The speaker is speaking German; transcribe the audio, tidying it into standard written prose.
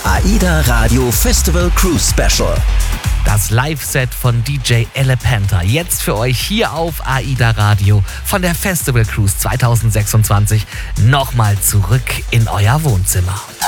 AIDA Radio Festival Cruise Special. Das Live-Set von DJ Elephanta. Jetzt für euch hier auf AIDA Radio von der Festival Cruise 2026. Nochmal zurück in euer Wohnzimmer.